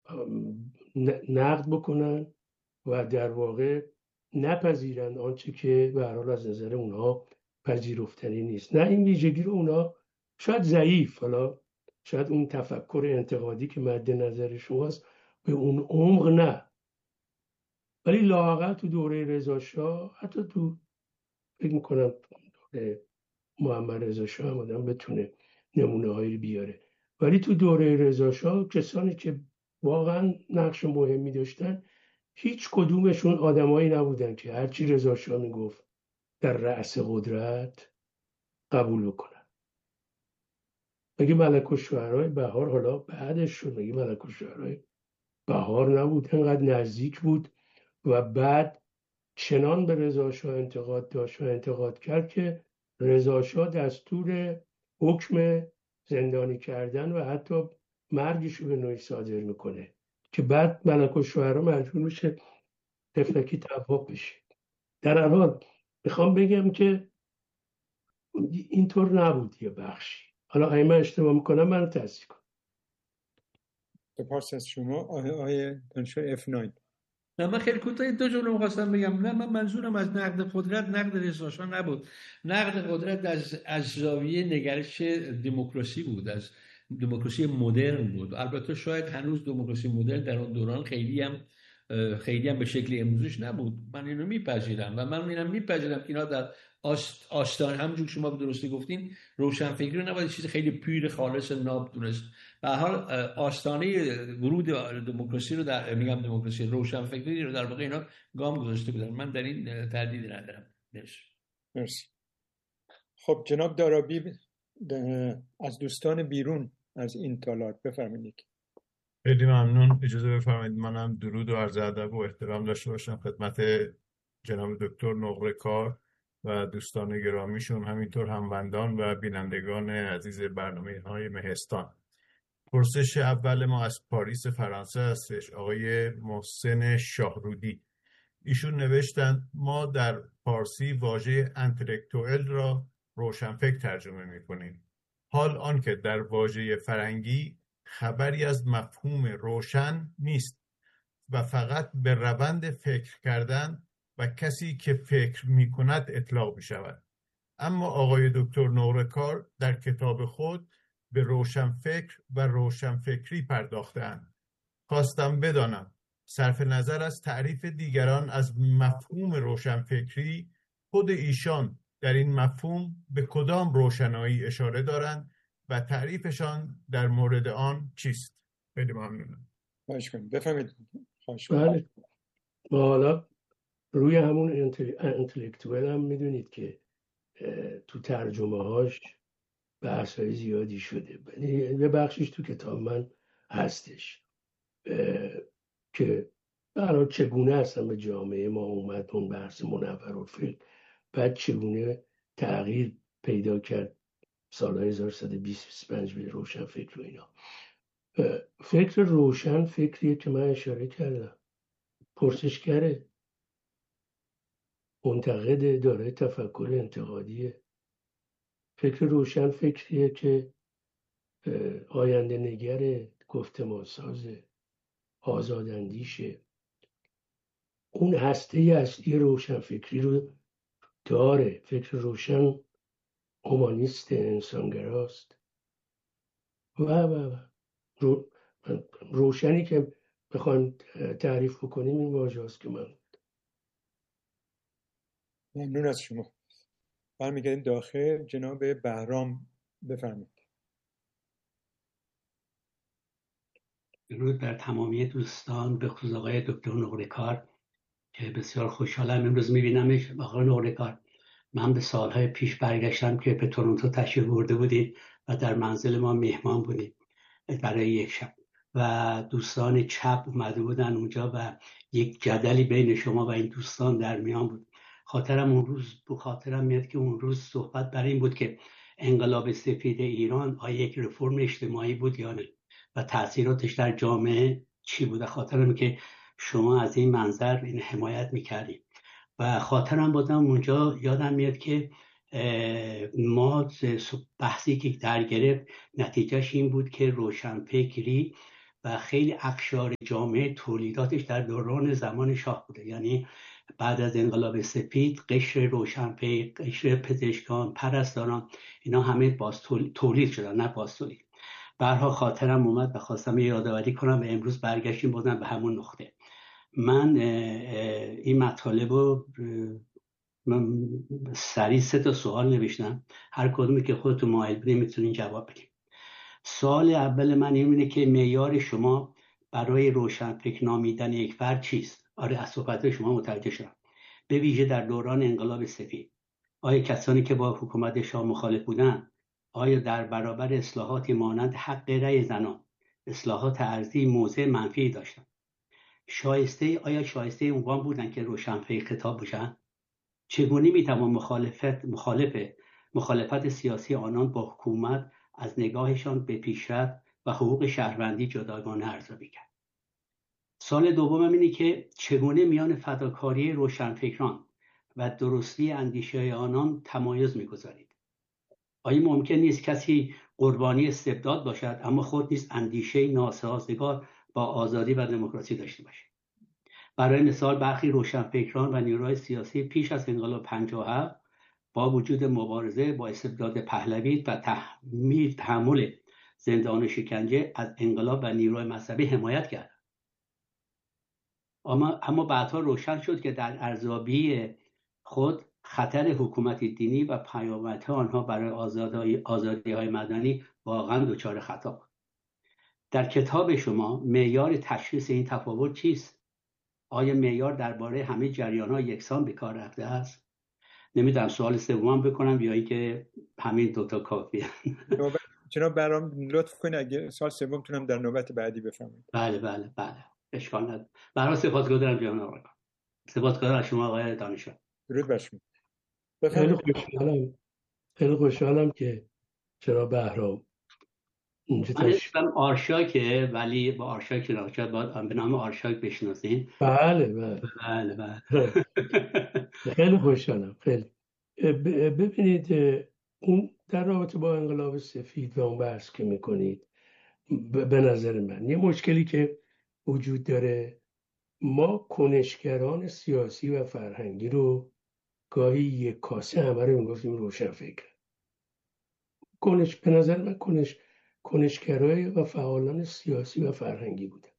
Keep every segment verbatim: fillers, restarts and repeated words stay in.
نقد بکنن و در واقع نپذیرن آنچه که به هر حال از نظر اونها پذیرفتنی نیست. نه این ویژگی رو اونها شاید ضعیف، حالا شاید اون تفکر انتقادی که مد نظر شماست به اون عمق نه، ولی لااقل تو دوره رضا شاه، حتی تو فکر میکنم دوره محمد رضا شاه هم آدم بتونه نمونه هایی بیاره، ولی تو دوره رضا شاه کسانی که واقعا نقش مهمی داشتن هیچ کدومشون آدمایی نبودن که هرچی رضا شاه میگفت در رأس قدرت قبول بکنن. مگه ملک الشعرای بهار حالا بعدش شد، مگه ملک الشعرای بهار نبود؟ انقدر نزدیک بود و بعد چنان به رضا شاه انتقاد داشت و انتقاد کرد که رضا شاه دستور حکم زندانی کردن و حتی مرگش رو به نوعی صادر میکنه که بعد ملک الشعرا مجبور میشه تفلکی تواب بشه. در هر حال میخوام بگم که اینطور نبود یه بخشی. حالا اگه من اشتباه میکنم منو تصحیح کن. سپاس از شما. آقای آقای دانشجو اف نه. نه من خیلی کوتاه دو جمله می‌خواستم بگم. نه من منظورم از نقد قدرت نقد رضا شاه نبود. نقد قدرت از از زاویه نگرش دموکراسی بود، از دموکراسی مدرن بود. البته شاید هنوز دموکراسی مدرن در اون دوران خیلی هم خیلی هم به شکل امروزش نبود. من اینو میپذیرم و من اینم میپذیرم که اینا در آستان همونجور شما به درستی گفتین روشنفکری رو نباید چیز خیلی پیر خالص ناب دونست. به هر حال آستانه ورود دموکراسی رو در میگم دموکراسی روشنفکری رو در واقع اینا گام گذاشته بودن. من در این تردیدی ندارم. مرسی. مرسی. خب جناب دارابی از دوستان بیرون از این تالار بفرمایید. خیلی ممنون. اجازه بفرمایید منم درود و عرض ادب و احترام داشته باشم خدمت جناب دکتر نقره‌کار و دوستان گرامیشون، همینطور هموندان و بینندگان عزیز برنامه‌های مهستان. پرسش اول ما از پاریس فرانسه هستش، آقای محسن شاهرودی. ایشون نوشتن ما در فارسی واژه انتلکتوئل را روشنفکر ترجمه می‌کنیم، حال آنکه در واژه فرنگی خبری از مفهوم روشن نیست و فقط به روند فکر کردن و کسی که فکر می‌کند اطلاق می‌شود. اما آقای دکتر نقره‌کار در کتاب خود به روشنفکر و روشنفکری پرداخته‌اند. خواستم بدانم صرف نظر از تعریف دیگران از مفهوم روشنفکری، خود ایشان در این مفهوم به کدام روشنایی اشاره دارند و تعریفشان در مورد آن چیست؟ خیلی ممنونم. خواهش کنم. بفهمید. خواهش کنم. بله. حالا روی همون انتلکتوئل هم میدونید که تو ترجمه هاش بحث های زیادی شده، یه بخشش تو کتاب من هستش که برای چگونه اصلا به جامعه ما اومد اون بحث منورالفکر، بعد چگونه تغییر پیدا کرد سال هزار و سیصد و بیست و پنج به روشن فکر و اینا. فکر روشن فکریه که من اشاره کردم، پرسشگره، منتقده، داره تفکر انتقادیه. فکر روشن فکریه که آینده نگره، گفتمان سازه، آزاداندیشه. اون هسته اصلی روشن فکری رو داره. فکر روشن هومانیست، انسانگراست و و و رو روشنی که بخوایم تعریف بکنیم این واژه هست که من ممنون از شما. برمیگردیم داخل. جناب بهرام بفرمایید. درود بر تمامی دوستان، به خصوص آقای دکتر نقره‌کار که بسیار خوشحالم امروز میبینمش. آقای نقره‌کار، من به سالهای پیش برگشتم که به تورنتو تشریف برده بودید و در منزل ما مهمان بودید برای یک شب و دوستان چپ اومده بودن اونجا و یک جدلی بین شما و این دوستان در میان بود. خاطرم اون روز بو خاطرم میاد که اون روز صحبت بر این بود که انقلاب سفید ایران آیا یک رفرم اجتماعی بود یا نه و تأثیراتش در جامعه چی بود. خاطرم که شما از این منظر این حمایت میکردید و خاطرم بودم اونجا یادم میاد که ما بحثی که در گرفت نتیجهش این بود که روشنفکری و و خیلی اقشار جامعه تولیداتش در دوران زمان شاه بوده. یعنی بعد از انقلاب سپید قشر روشنفکر، قشر پزشکان، پرستاران، اینا همه باز تولید شدن، نه باز تولید. برها خاطرم اومد و خواستم یادآوری کنم و امروز برگشتیم بودن به همون نقطه. من این مطالب رو من سریع سه تا سوال نوشتم، هر کدومی که خودتون مایل بودین میتونین جواب بدین. سوال اول من اینه که معیار شما برای روشنفکر نامیدن یک فرد چیست؟ آره، از صحبت شما متوجه شدم. به ویژه در دوران انقلاب سفید، آیا کسانی که با حکومت شاه مخالف بودند، آیا در برابر اصلاحاتی مانند حق رأی زنان، اصلاحات ارضی، موضع منفی داشتند؟ شایسته آیا شایسته عنوان بودند که روشنفکر خطاب بشن؟ چگونه میتوان مخالفت مخالف مخالفت سیاسی آنان با حکومت از نگاهشان به پیشرفت و حقوق شهروندی جداگانه ارزیابی کرد؟ سال دومم اینه که چگونه میان فداکاری روشنفکران و درستی اندیشه آنان تمایز میگذارید؟ آیا ممکن نیست کسی قربانی استبداد باشد اما خود نیز اندیشه ناسازگار با آزادی و دموکراسی داشته باشد؟ برای مثال برخی روشنفکران و نیروهای سیاسی پیش از انقلاب پنجاه و هفت با وجود مبارزه با استبداد پهلوی و تحمیل تحمل زندان و شکنجه از انقلاب و نیروهای مذهبی حمایت کردند. اما اما بعدها روشن شد که در ارزیابی خود خطر حکومت دینی و پیامدهای آنها برای آزادی آزادی‌های مدنی واقعا دچار خطا بود. در کتاب شما معیار تشخیص این تفاوت چیست؟ آیا معیار درباره همه جریان‌ها یکسان به کار رفته است؟ نمیدونم سوال سوم بکنم یا اینکه همین دوتا کافیه؟ جناب برام لطف کنید اگه سوال سوم تونم در نوبت بعدی بفهمید. بله بله بله اشکال نداره. برای سپاسگزارم جناب آقای. سپاسگزارم از شما آقای دانشور. درود بر شما. خیلی خوشحالم خیلی خوشحالم که چرا بهرام اینجا من تشریف. اسمم آرشاکه ولی با آرشاک ناشاد باید به نام آرشاک بشناسین. بله بله بله بله. خیلی خوشحالم. خیلی ببینید اون در رابطه با انقلاب سفید و اون بحث که میکنید، به نظر من یه مشکلی که وجود داره، ما کنشگران سیاسی و فرهنگی رو گاهی یک کاسه همه رو میگفتیم روشنفکر. کنش به نظر من کنش کنشگرای و فعالان سیاسی و فرهنگی بودن.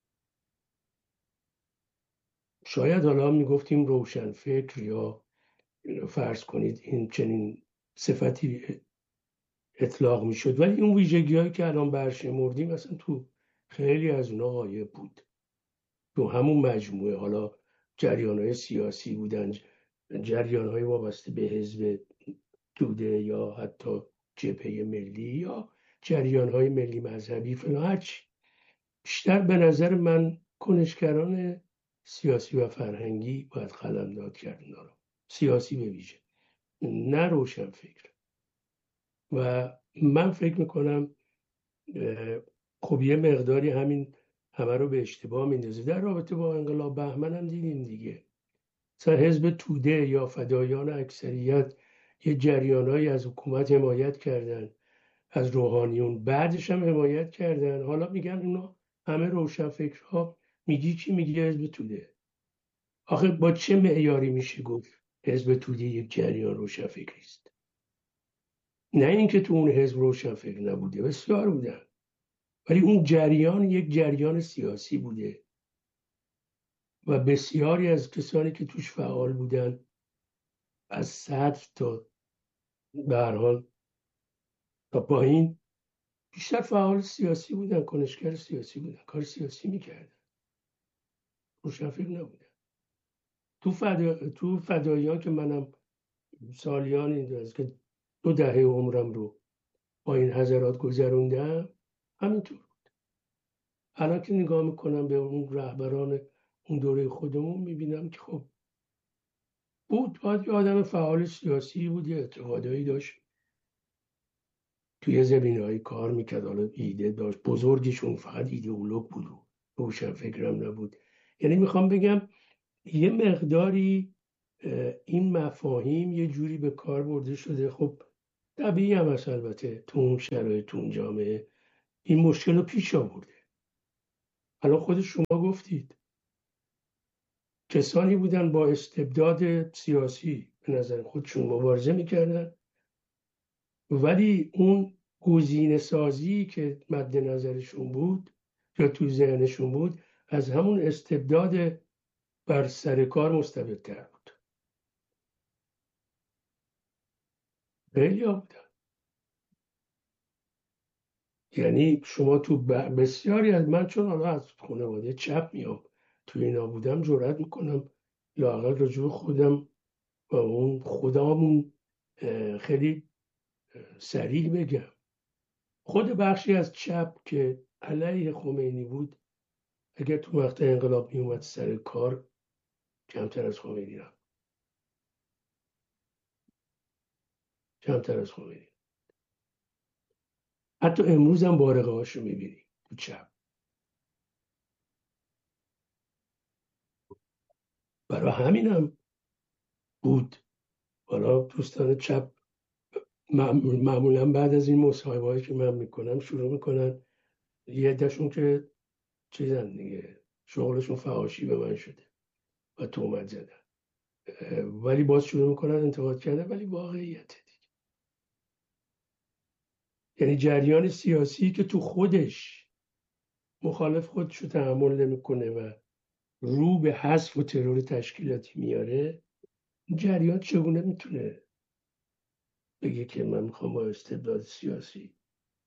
شاید حالا میگفتیم روشنفکر یا فرض کنید این چنین صفتی اطلاق میشد، ولی اون ویژگی هایی که الان برشمردیم مثلا تو خیلی از اونها غایب بود. تو همون مجموعه حالا جریان های سیاسی بودن، جریان های وابسته به حزب توده یا حتی جبهه ملی یا جریان های ملی مذهبی فلان، هرچی. بیشتر به نظر من کنشگران سیاسی و فرهنگی باید قلمداد کرد اینا رو، سیاسی به ویژه، نه روشن فکر. و من فکر میکنم خب یه مقداری همین همه رو به اشتباه میندازه. در رابطه با انقلاب بهمن هم دیدیم دیگه، مثلا حزب توده یا فدایان اکثریت یه جریانایی از حکومت حمایت کردن، از روحانیون، بعدش هم حمایت کردن. حالا میگن اونا همه روشنفکرها. میگی کی؟ میگی حزب توده. آخه با چه معیاری میشه گفت حزب توده یک جریان روشنفکری است؟ نه اینکه تو اون حزب روشنفکر نبوده، بسیار بودن، ولی اون جریان یک جریان سیاسی بوده و بسیاری از کسانی که توش فعال بودن از صدر تا به هر حال تا پایین بیشتر فعال سیاسی بودن، کنشگر سیاسی بودن، کار سیاسی میکردن، روشنفکر نبودن. تو فدا... تو فدایان که منم سالیان این از که دو دهه عمرم رو با این حضرات گذروندم همینطور بود. الان که نگاه میکنم به اون رهبران اون دوره خودمون میبینم که خب بود، باید یه آدم فعال سیاسی بود، یه اعتقادایی داشت، توی زمینه‌های کار میکرد، حالا ایده داشت. بزرگشون فقط ایدئولوگ بود و روشن فکرم نبود. یعنی میخوام بگم یه مقداری این مفاهیم یه جوری به کار برده شده. خب طبیعی هم هست البته تو اون شرایط، تو اون جامعه این مشکل رو پیش آورده. الان خود شما گفتید کسانی بودن با استبداد سیاسی به نظر خودشون مبارزه میکردن، ولی اون گزینه سازی که مد نظرشون بود یا تو ذهنشون بود از همون استبداد بر سر کار مستبدتر بود. خیلی ها بودن. یعنی شما تو بسیاری از من، چون حالا از خانواده چپ میام، تو اینا بودم، جرئت میکنم لااقل راجع به خودم و اون خدامون خیلی صریح بگم، خود بخشی از چپ که علیه خمینی بود اگر تو وقت انقلاب میومد سر کار کمتر از خمینی رفت، کمتر از خمینی. حتی امروز هم بارقه هاشو میبینی تو چپ. برای همینم بود حالا دوستان چپ معمولا بعد از این مصاحبه‌هایی که من میکنم شروع میکنن، یه عده‌شون که چیزن دیگه شغلشون فحاشی به من شده و تهمت زدن، ولی باز شروع میکنن انتقاد کردن، ولی واقعیت دیگه. یعنی جریان سیاسی که تو خودش مخالف خودشو تحمل نمیکنه و رو به حذف و ترور تشکیلاتی میاره، جریان چگونه میتونه بگه که من میخوام با استبداد سیاسی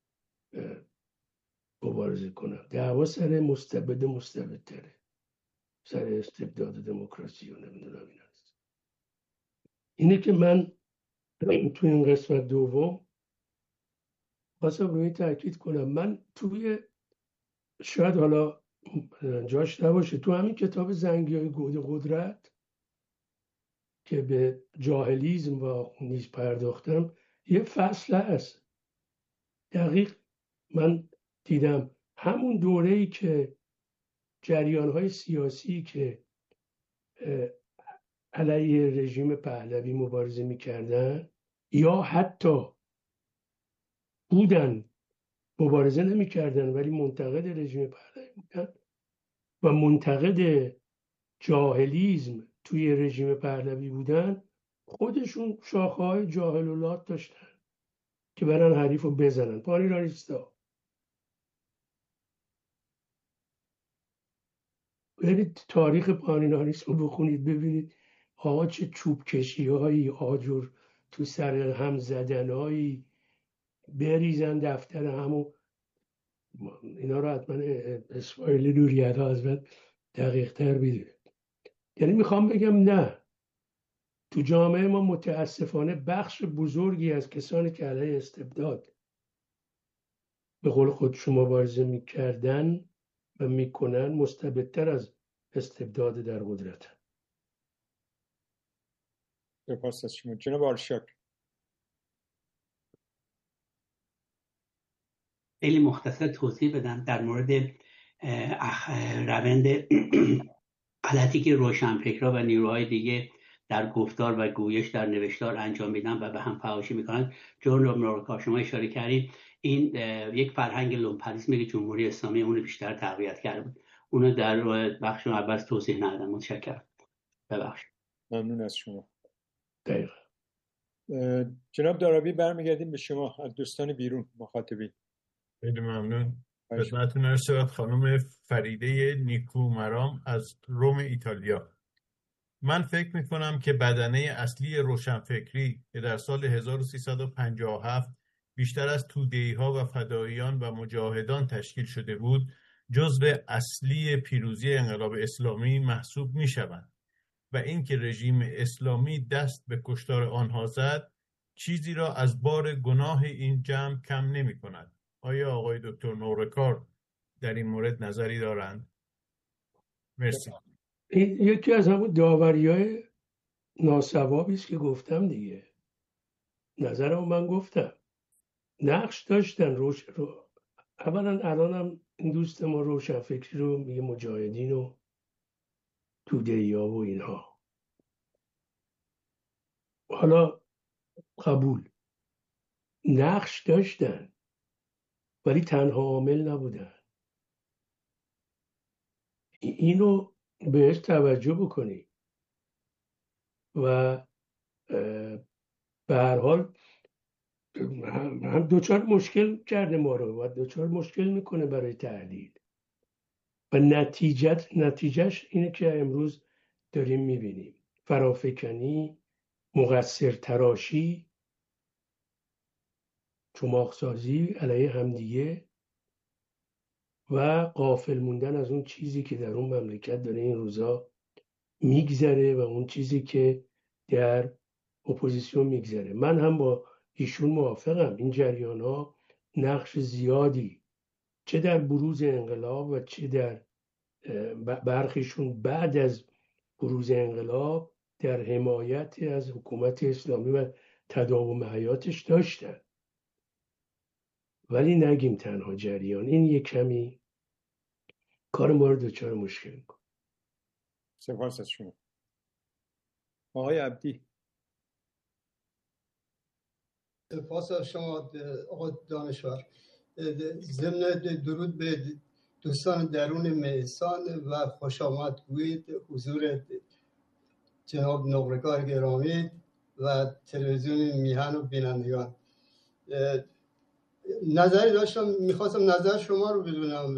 مبارزه کنم؟ دعوا سر مستبد مستبدتره، سر استبداد دموکراسی و نمیدونم این هست. اینه که من تو این قسمت دوم خواستم روی تاکید کنم. من توی شاید حالا جاش نباشه تو همین کتاب زنگیای گود قدرت که به جاهلیسم و نیز پرداختم یه فصل هست دقیق من دیدم همون دوره‌ای که جریان‌های سیاسی که علیه رژیم پهلوی مبارزه می‌کردن یا حتی بودن مبارزه نمی‌کردن ولی منتقد رژیم پهلوی بودن و منتقد جاهلیسم توی رژیم پهلوی بودن، خودشون شاخه‌های جاهلولات داشتن که برن حریف رو بزنن. پانیراریستا، برید تاریخ پانیراریسم رو بخونید ببینید آقا چه چوب کشی هایی، آجر تو سر هم زدن هایی، بریزن دفتر همو. اینا رو حتما اسماعیلی نوری‌ادا از من دقیق تر بیده. یعنی میخوام بگم نه، تو جامعه ما متاسفانه بخش بزرگی از کسانی که علیه استبداد به قول خودشون مبارزه میکردن و میکنن مستبدتر از استبداد در قدرت. سپاس از شما جناب آرشاک. خیلی مختصر توضیح بدم در مورد روند غلطی که روشنفکرها و نیروهای دیگه در گفتار و گویش در نوشتار انجام میدن و به هم فحاشی میکنن. جناب نورکار شما اشاره کردید این یک فرهنگ لومپریسمی که جمهوری اسلامی اون بیشتر تقویت کرده بود، اونو در بخش اول توضیح ندادم. متشکرم. ببخشید. ممنون از شما. دقیقا. جناب دارابی برمیگردیم به شما از دوستان بیرون مخاطبین. خیلی ممنون. خدمتتون عرض شود خانم فریده نیکومرام از روم ایتالیا. من فکر میکنم که بدنه اصلی روشنفکری که در سال هزار و سیصد و پنجاه و هفت بیشتر از توده‌ای‌ها و فداییان و مجاهدان تشکیل شده بود، جزو اصلی پیروزی انقلاب اسلامی محسوب میشوند و اینکه رژیم اسلامی دست به کشتار آنها زد چیزی را از بار گناه این جمع کم نمی کند. آیا آقای دکتر نورکار در این مورد نظری دارند؟ مرسی. این یکی از همون داوری‌های ناسوابی است که گفتم دیگه. نظرم من گفتم نقش داشتن روش رو. اولا الانم این دوست ما روشنفکری رو میگه مجاهدین و توده‌ای‌ها و اینها. حالا قبول، نقش داشتن ولی تنها عامل نبودن. اینو بهش توجه بکنی و به هر حال هم دوچار مشکل کرده ما رو و دوچار مشکل میکنه برای تحلیل و نتیجت نتیجهش اینه که امروز داریم میبینیم فرافکنی، مقصر تراشی، چماق سازی علیه همدیگه و غافل موندن از اون چیزی که در اون مملکت داره این روزا میگذره و اون چیزی که در اپوزیسیون میگذره. من هم با ایشون موافقم. این جریان ها نقش زیادی چه در بروز انقلاب و چه در برخیشون بعد از بروز انقلاب در حمایت از حکومت اسلامی و تداوم حیاتش داشتن. ولی نگیم تنها جریان، این یک کمی کار ما رو دچار مشکل می‌کنه. سپاس از شما. آقای عبدی. سپاس از شما آقای دانشور. ضمن درود به دوستان درون میسان و خوش آمد گویید حضور جناب نقره‌کار گرامی و تلویزیون میهن و بینندگان. نظری داشتم، میخواستم نظر شما رو بدونم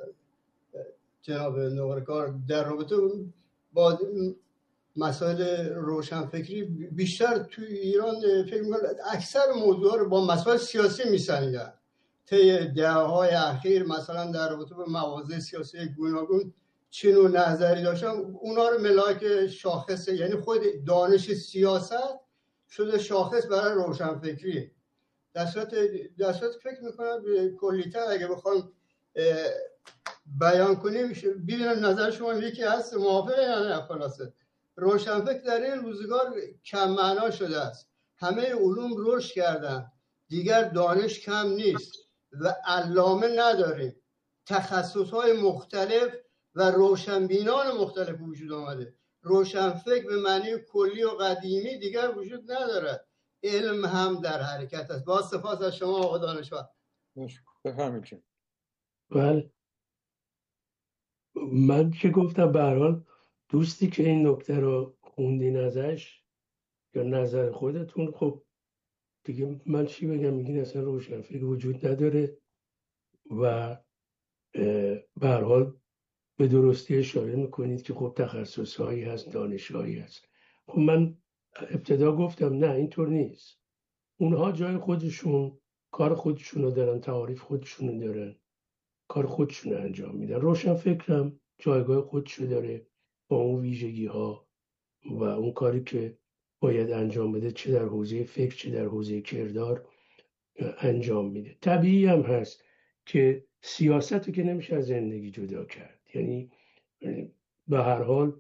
جناب نقره‌کار در رابطه با مسائل روشنفکری. بیشتر تو ایران فکر می‌کنم اکثر موضوعا رو با مسائل سیاسی می‌سنجن. طی دهه‌های اخیر مثلا در رابطه با مواضع سیاسی گوناگون چه نوع نظری داشتم، اونا رو ملاک شاخص، یعنی خود دانش سیاست شده شاخص برای روشنفکری. در صورت در صورت فکر می‌کنم کلی‌تر اگه بخوام بیان کنیم ببینم نظر شما یکی هست موافقه یا نه. خلاصه روشنفکر در این روزگار کم معنا شده است. همه علوم رشد کردن، دیگر دانش کم نیست و علامه نداریم. تخصص‌های مختلف و روشنبینان مختلف وجود آمده. روشنفکر به معنی کلی و قدیمی دیگر وجود ندارد. علم هم در حرکت است. با سپاس از شما آقای دانشور. بفرمایید. بله، من که گفتم به هر حال دوستی که این نکته رو خوندین ازش یا نظر خودتون، خب دیگه من چی بگم؟ میگین اصلا روشنفکر وجود نداره و به هر حال به درستی اشاره میکنید که خب تخصصهایی هست، دانشهایی هست. خب من ابتدا گفتم نه اینطور نیست. اونها جای خودشون کار خودشون رو دارن، تعاریف خودشون رو دارن، کار خودشون رو انجام میدن. روشنفکرم جایگاه خودشو داره با اون ویژگی ها و اون کاری که باید انجام بده، چه در حوزه فکر چه در حوزه کردار انجام میده. طبیعی هم هست که سیاست رو که نمیشه از زندگی جدا کرد. یعنی به هر حال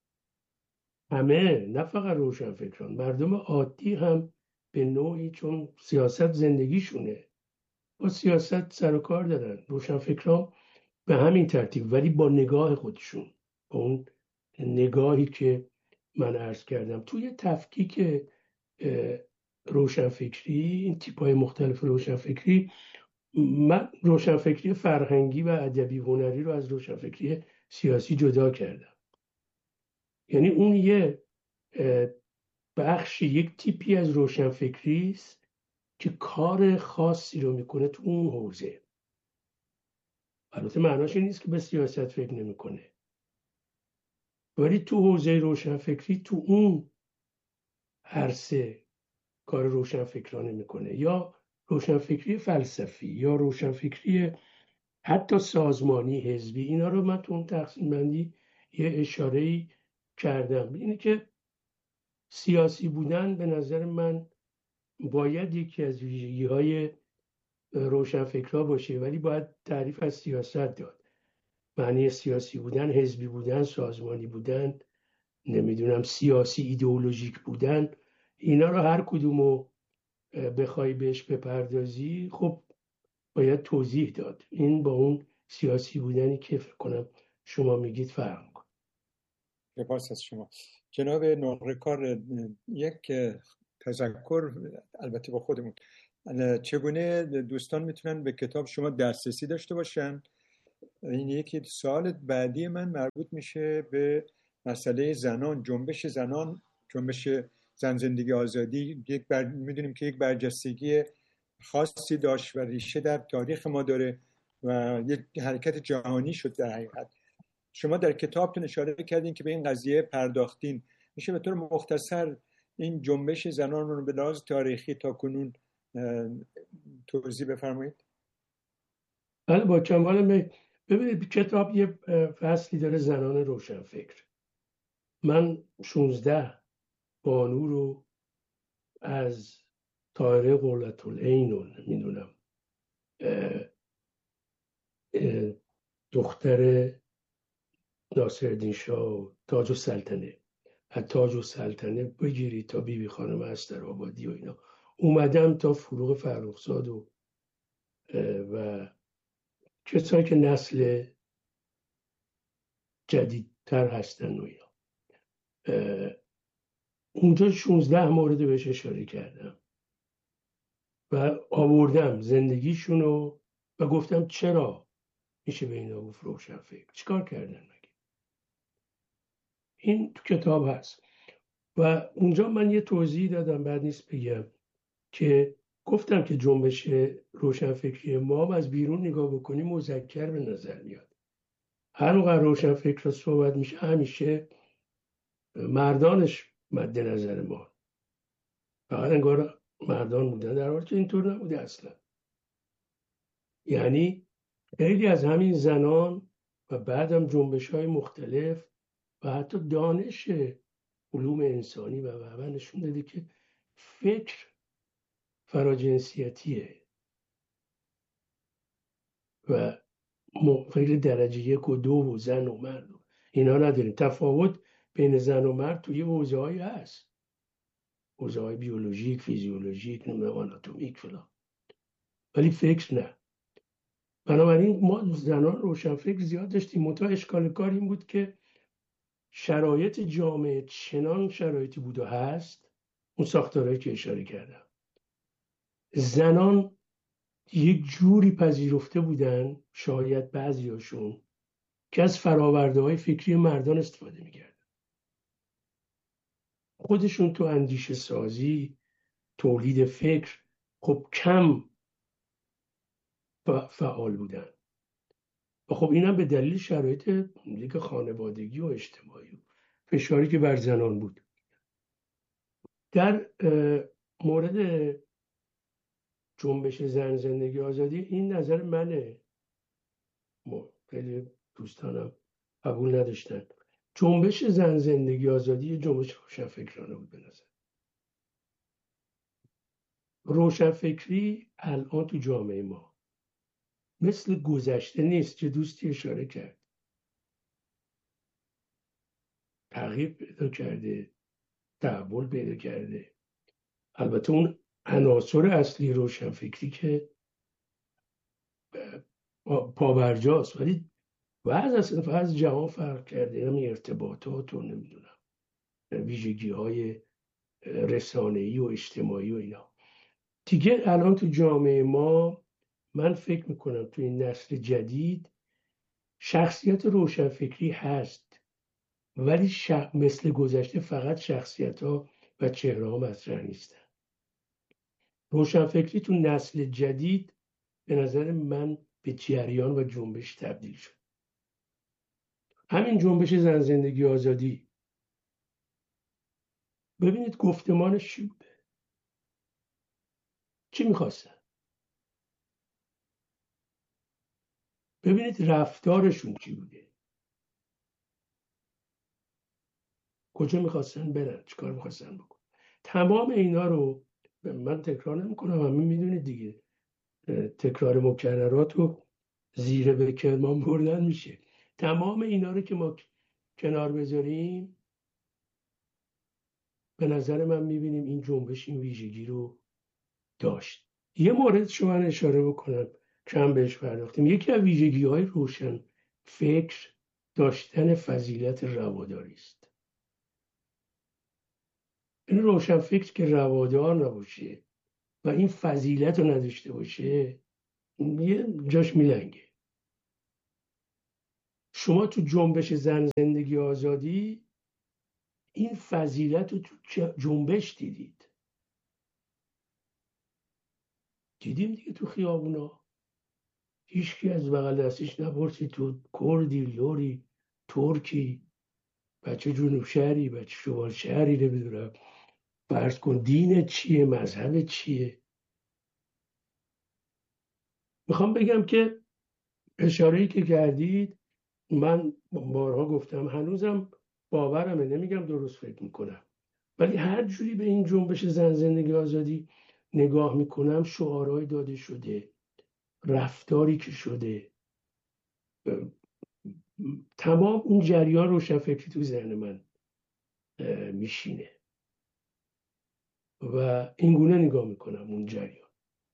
همه، نه فقط روشنفکران، مردم عادی هم به نوعی، چون سیاست زندگیشونه، با سیاست سر و کار دارن. روشنفکران به همین ترتیب، ولی با نگاه خودشون، با اون نگاهی که من عرض کردم. توی تفکیک روشنفکری، این تیپ‌های مختلف روشنفکری، من روشنفکری فرهنگی و ادبی هنری رو از روشنفکری سیاسی جدا کردم. یعنی اون یه بخش، یک تیپی از روشنفکری است که کار خاصی رو میکنه تو اون حوزه. البته معناش این نیست که به سیاست فکر نمیکنه، ولی تو حوزه روشنفکری تو اون عرصه کار روشنفکرانه میکنه، یا روشنفکری فلسفی یا روشنفکری حتی سازمانی حزبی. اینا رو من تو اون تقسیم بندی یه اشاره‌ای کردم. اینه که سیاسی بودن به نظر من باید یکی از ویژگی‌های روشنفکرها باشه، ولی باید تعریف از سیاست داد. معنی سیاسی بودن، حزبی بودن، سازمانی بودن، نمیدونم سیاسی ایدئولوژیک بودن، اینا رو هر کدومو بخوای بهش بپردازی خب باید توضیح داد. این با اون سیاسی بودنی که فکر کنم شما میگید فرق میکنه. سپاس از شما جناب نقره‌کار. یک تذکر البته با خودمون، چگونه دوستان میتونن به کتاب شما دسترسی داشته باشن این یکی سوال بعدی من مربوط میشه به مسئله زنان، جنبش زنان، جنبش زن زندگی آزادی. یک بر... میدونیم که یک برجستگی خاصی داشت و ریشه در تاریخ ما داره و یک حرکت جهانی شد در حقیقت. شما در کتابتون اشاره کردین که به این قضیه پرداختین. میشه به طور مختصر این جنبش زنان رو به لحاظ تاریخی تا کنون توضیح بفرمایید؟ بله با کمال میل. ببینید کتاب یه فصلی داره زنان روشنفکر. من شانزده بانو رو از طاهره قرةالعین رو نمیدونم دختر ناصرالدین شاه تاج السلطنه، از تاج السلطنه بگیری تا بیبی خانم استرآبادی و اینا اومدم تا فروغ فرخزاد و و کسایی که نسل جدیدتر هستن و اینا. اونجا شانزده مورد بهش اشاره کردم و آوردم زندگیشونو و گفتم چرا میشه به اینا گفت روشنفکر، چیکار کردن مگه. این تو کتاب هست و اونجا من یه توضیح دادم، بعد نیست بگم، که گفتم که جنبش روشنفکری ما از بیرون نگاه بکنیم مذکر به نظر میاد. هر موقع روشنفکر صحبت میشه همیشه مردانش مد نظر ما، فقط انگار مردان بودن، در حالی که اینطور نبوده اصلا. یعنی خیلی از همین زنان و بعدم جنبش های مختلف و حتی دانش علوم انسانی و و نشون داده که فکر فراجنسیتیه و فکر درجه یک و دو و زن و مرد اینا نداریم. تفاوت بین زن و مرد توی حوزه هایی هست، حوزه های بیولوژیک، فیزیولوژیک، نمیدونم آناتومیک فلان، ولی فکر نه. بنابراین ما زنان روشنفکر زیاد داشتیم. منتها اشکال کار این بود که شرایط جامعه چنان شرایطی بود و هست، اون ساختارهایی که اشاره کردم، زنان یک جوری پذیرفته بودن، شاید بعضیاشون، که از فراورده های فکری مردان استفاده میکردن. خودشون تو اندیشه سازی، تولید فکر خب کم فعال بودن و خب اینم به دلیل شرایط دیگه خانوادگی و اجتماعی و فشاری که بر زنان بود. در مورد جنبش زن زندگی آزادی این نظر منه، خیلی دوستانم قبول نداشتن. جنبش زن زندگی آزادی جنبش روشنفکرانه بود به نظر. روشنفکری الان تو جامعه ما مثل گذشته نیست که دوستی اشاره کرد، تغییر پیدا کرده، تحول پیدا کرده. البته اون عناصر اصلی روشنفکری که پابرجاست، ولی وضع اصلا از جهان فرق کرده، همین ارتباطات و نمیدونم ویژگی های رسانه‌ای و اجتماعی و اینا دیگه. الان تو جامعه ما من فکر میکنم تو این نسل جدید شخصیت روشنفکری هست، ولی شخ... مثل گذشته فقط شخصیت ها و چهره ها مطرح نیستن. روشنفکری تو نسل جدید به نظر من به جریان و جنبش تبدیل شد. همین جنبش زن زندگی آزادی، ببینید گفتمانش چی بوده، چی میخواستن، ببینید رفتارشون چی بوده، کجا میخواستن برن، چی کار میخواستن بکن. تمام اینا رو من تکرار نمی کنم، همین میدونید دیگه، تکرار مکررات رو زیر به کرمان بردن میشه. تمام اینا رو که ما کنار بذاریم به نظر من میبینیم این جنبش این ویژگی رو داشت. یه مورد شما اشاره بکنم کم بهش پرداختیم. یکی از ویژگی های روشن فکر داشتن فضیلت رواداری است. این روشن فکر که روادار نباشه و این فضیلت رو نداشته باشه یه جاش میلنگه. شما تو جنبش زن زندگی آزادی این فضیلت رو تو جنبش دیدید، دیدیم دیگه تو خیابونا هیچکی از بغل دستش نپرسید تو کردی، لوری، ترکی، بچه جنوب شهری، بچه شمال شهری، نمیدونم فرض کن دین چیه، مذهب چیه. میخوام بگم که اشاره‌ای که کردید من بارها گفتم، هنوزم باورمه، نمیگم درست فکر میکنم، ولی هر جوری به این جنبش زن زندگی آزادی نگاه میکنم شعارهای داده شده، رفتاری که شده، تمام اون جریان روشنفکری تو ذهن من میشینه و اینگونه نگاه میکنم اون جریان.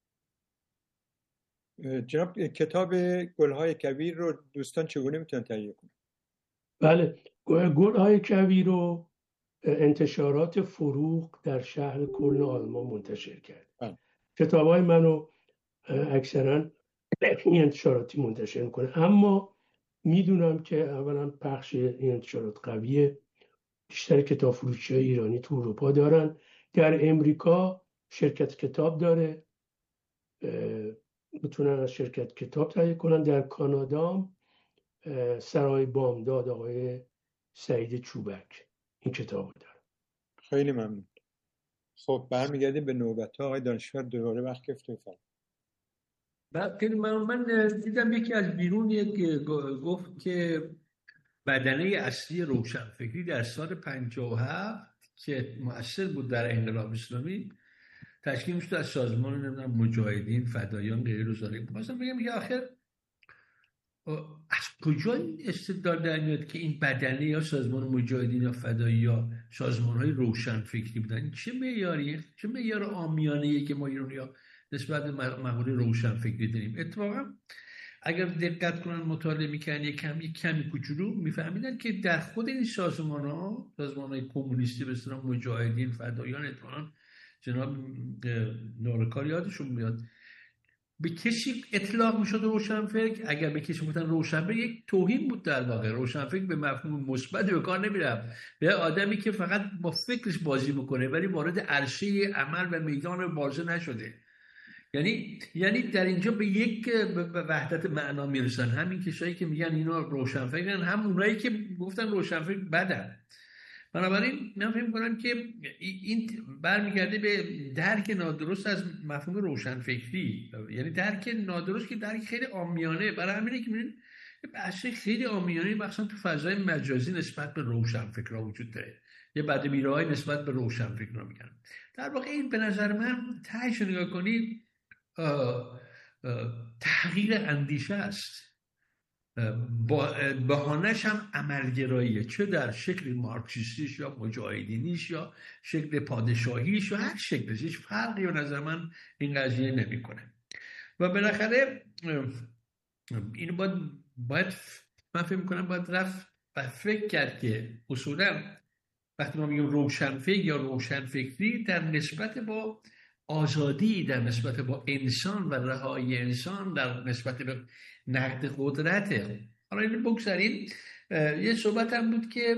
جناب کتاب گلهای کویر رو دوستان چگونه میتونن تهیه کنن؟ بله، گلهای کویر رو انتشارات فروغ در شهر کلن آلمان منتشر کرد. کتابای منو اکثرا این انتشاراتی منتشر میکنه، اما میدونم که اولا پخش این انتشارات قویه، بیشتر کتاب فروشی های ایرانی تو اروپا دارن، در امریکا شرکت کتاب داره، میتونن از شرکت کتاب تهیه کنن. در کانادا سرای بامداد آقای سعید چوبک این کتاب داره. خیلی ممنون. خب برمیگردیم به نوبت ها. آقای دانشور دوباره وقت گرفته فرمایید. بعد من من دیدم یکی از بیرون یک گفت که بدنه اصلی روشنفکری در سال پنجاه و هفت که مؤثر بود در انقلاب اسلامی تشکیل میشد از سازمان نمیدونم مجاهدین، فدایان، غیره و ذالک. می‌خواستم بگم که آخر از کجا این استدلال در میاد که این بدنه یا سازمان مجاهدین یا فدایی یا سازمان‌های روشنفکری بودن؟ چه معیاریه؟ چه معیار عامیانه‌ایه که ما ایرانی‌ها نسبت به مقوله روشنفکری داریم؟ اتفاقا اگر دقت کنن مطالعه میکنن یک کمی کمی کوچولو میفهمیدن که در خود این سازمان‌ها، سازمان‌های کمونیستی به اصطلاح مجاهدین، فدایان، اتفاقا جناب نورکار یادشون میاد به کسی اطلاق میشد روشنفکر، اگر به کسی گفتن روشنفکر یک توهین بود در واقع. روشنفکر به مفهوم مثبت به کار نمیرفت، به آدمی که فقط با فکرش بازی میکنه ولی وارد عرصه عمل و میدان مبارزه نشده. یعنی یعنی در اینجا به یک وحدت معنا میرسن همین کسایی که میگن اینا روشنفکرن، هم اونایی که گفتن روشنفکر بدن. بنابراین من فکر می‌کنم که این برمیگرده به درک نادرست از مفهوم روشنفکری، یعنی درک نادرست که درک خیلی عامیانه. برای همینه که می‌بینید بحث خیلی عامیانه مثلا تو فضای مجازی نسبت به روشنفکرها وجود داره، یه بدبیراهای نسبت به روشنفکرها میگن. در واقع این به نظر من تهش نگاه کنید تحقیر اندیشه است، با بهانه‌اش هم عملگراییه، چه در شکل مارکسیستیش یا مجاهدینیش یا شکل پادشاهیش یا هر شکلش، هیچ فرقی به نظر من این قضیه نمیکنه. و بالاخره اینو باید باید من فکر میکنم باید رفت و فکر کرد که اصولا وقتی ما میگیم روشنفکر یا روشنفکری در نسبت با آزادی، در نسبت با انسان و رهایی انسان، در نسبت به نقد قدرته. حالا این بگذاریم. یه صحبت هم بود که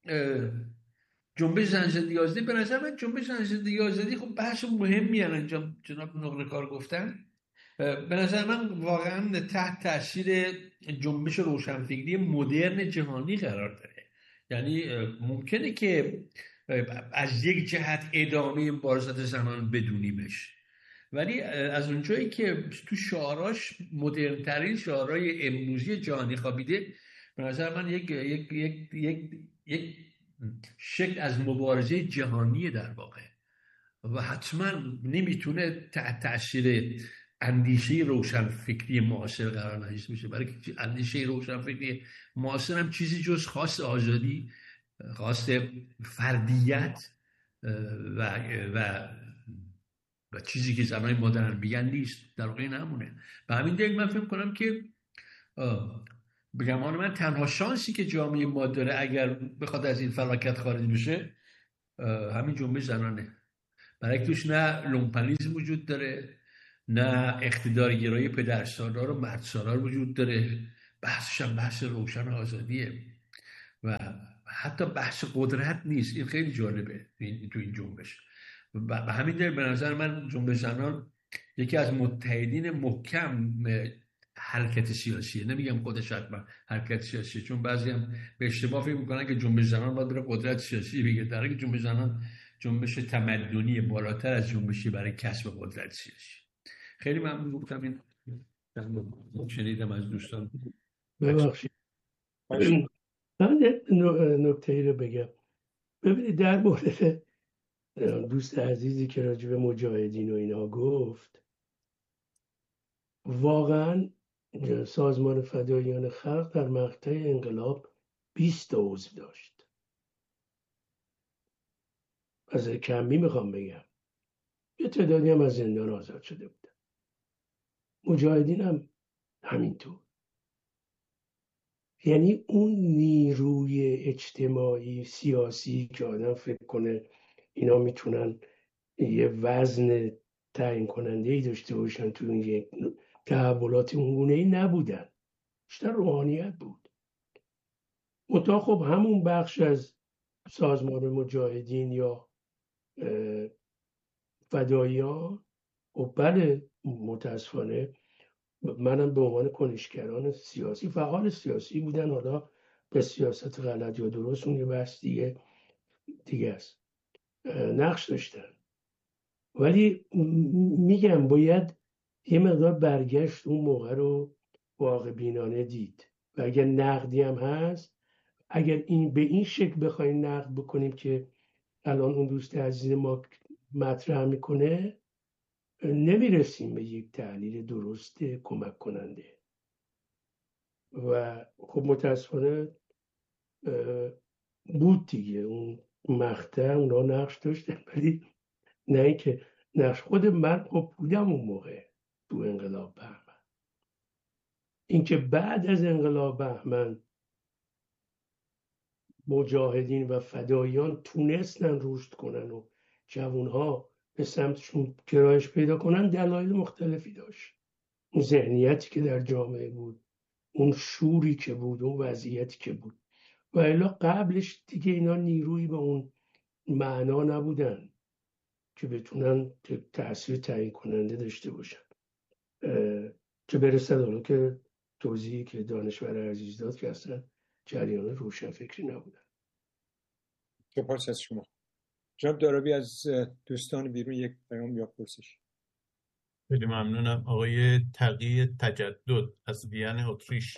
جنبش زن زندگی آزادی، به نظر من جنبش زن زندگی آزادی خب بحث مهمی الان جناب نقره‌کار گفتن. به نظر من واقعا تحت تاثیر جنبش روشنفکری مدرن جهانی قرار داره. یعنی ممکنه که از یک جهت ادامه مبارزات زنان بدونیمش، ولی از اونجایی که تو شعاراش مدرن ترین شعارهای امروزی جهانی خوابیده، به نظر من یک یک یک یک یک شکل از مبارزه جهانی در واقع و حتما نمیتونه تحت تاثیر اندیشه روشنفکری معاصر قرار نگیرده بشه، برای که اندیشه روشنفکری معاصر هم چیزی جز خواست آزادی، خواست فردیت و و و چیزی که زنای مدرن میگن نیست. در واقع این همونه. به همین دلیل من فکر کنم که به گمان من تنها شانسی که جامعه ما داره اگر بخواد از این فلاکت خارج بشه همین جنبش زنانه، برای که توش نه لومپنیسم وجود داره، نه اقتدارگرایی پدرسالار و مردسالار وجود داره، بحثش هم بحث روشن آزادیه و حتی بحث قدرت نیست. این خیلی جالبه تو این جنبش. به همین دلیل به نظر من جنبش زنان یکی از متحدین محکم حرکت سیاسیه. نمیگم خودش حتما حرکت سیاسیه، چون بعضی هم به اشتباه فکر میکنن که جنبش زنان باید بره قدرت سیاسی بگیره، در حالی که جنبش زنان جنبش تمدنی بالاتر از جنبشی برای کسب قدرت سیاسی. خیلی ممنون. گفتم این شنیدم از دوستان. ببخشید من نکته رو بگم. ببینید در مورد دوست عزیزی که راجع به مجاهدین و اینا گفت، واقعا سازمان فداییان خلق در مقطع انقلاب بیست عضو داشت. از کمی میخوام بگم یه تعدادی هم از زندان آزاد شده بودن. مجاهدین هم همینطور. یعنی اون نیروی اجتماعی سیاسی که آدم فکر کنه اینا میتونن یه وزن تعیین کننده ای داشته باشن تو این یک تحولات اونگونه ای نبودن، بیشتر روحانیت بود. منتها خب همون بخش از سازمان مجاهدین یا فداییان، خب بله متاسفانه منم به عنوان کنشگران سیاسی فعال سیاسی بودن، حالا به سیاست غلط یا درست اون یه بحث دیگه دیگه است، نقش داشتن. ولی میگم باید یه مقدار برگشت اون موقع رو واقع بینانه دید و اگر نقدی هم هست، اگر این به این شکل بخوایم نقد بکنیم که الان اون دوست عزیز ما مطرح میکنه، نمیرسیم به یک تحلیل درست کمک کننده. و خب متاسفانه بود دیگه اون مقطع اونا نقش داشتن، ولی نه اینکه نقش خود من خب بودم اون موقع تو انقلاب بهمن. اینکه بعد از انقلاب بهمن مجاهدین و فداییان تونستن رشد کنن و جوانها به سمتشون گرایش پیدا کنن، دلایل مختلفی داشت. اون ذهنیتی که در جامعه بود، اون شوری که بود، اون وضعیتی که بود. و الا قبلش دیگه اینا نیرویی به اون معنا نبودن که بتونن تأثیر تعیین کننده داشته باشن، که برسد حالا که توضیحی که دانشور عزیز داد که اصلا جریان روشنفکری نبودن. سپاس از شما. جناب دارابی از دوستان بیرون یک پیام یا پرسش. خیلی ممنونم. آقای تقی تجدد از وین اتریش: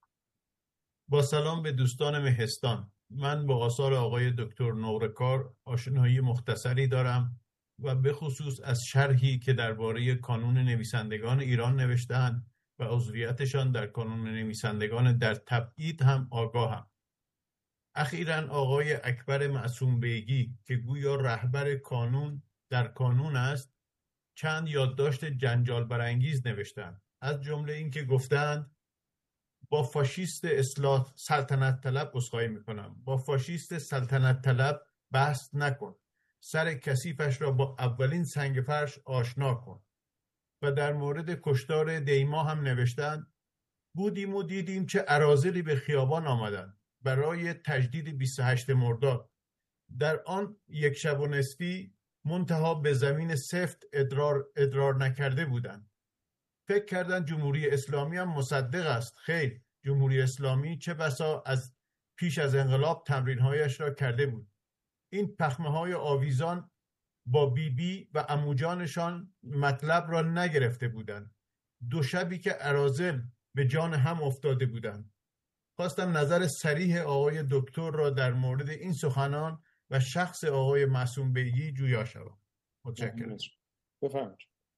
با سلام به دوستان مهستان. من با آثار آقای دکتر نقره‌کار آشنایی مختصری دارم و به خصوص از شرحی که درباره کانون نویسندگان ایران نوشته‌اند و عضویتشان در کانون نویسندگان در تبعید هم آگاهم. اخیراً آقای اکبر معصوم بیگی که گویا رهبر کانون در کانون است، چند یادداشت جنجال برانگیز نوشتند، از جمله این که گفتند با فاشیست اصلاح سلطنت طلب عذرخواهی میکنم با فاشیست سلطنت طلب بحث نکن، سر کثیفش را با اولین سنگ فرش آشنا کن. و در مورد کشتار دیما هم نوشتند بودیم و دیدیم چه اراذلی به خیابان آمدند برای تجدید بیست و هشتم مرداد. در آن یک شب و نصفی منتها به زمین سفت ادرار, ادرار نکرده بودند. فکر کردند جمهوری اسلامی هم مصدق است. خیر، جمهوری اسلامی چه بسا از پیش از انقلاب تمرینهایش را کرده بود. این پخمه های آویزان با بی بی و عموجانشان مطلب را نگرفته بودند. دو شبی که اراذل به جان هم افتاده بودند. خواستم نظر صریح آقای دکتر را در مورد این سخنان و شخص آقای معصوم بیگی جویا شوم. متشکرم. بفرمایید.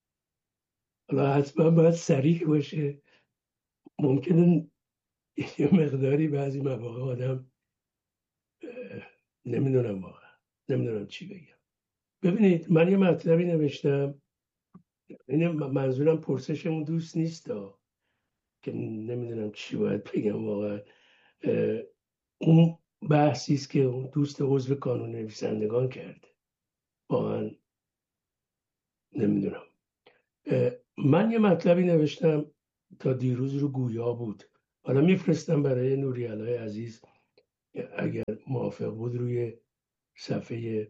حالا حتما باید صریح باشه. ممکنه یه مقداری بعضی مواقع آدم نمیدونم واقعا نمیدونم چی بگم. ببینید من یه مطلبی نوشتم، این منظورم پرسشمون دوست نیست دا. که نمیدونم چی باید بگم واقعا. اون بحثی است که اون دوست عضو کانون نویسندگان کرده، واقعا نمیدونم. من یه مطلبی نوشتم تا دیروز رو گویا بود، حالا میفرستم برای نوری‌علای عزیز اگر موافق بود روی صفحه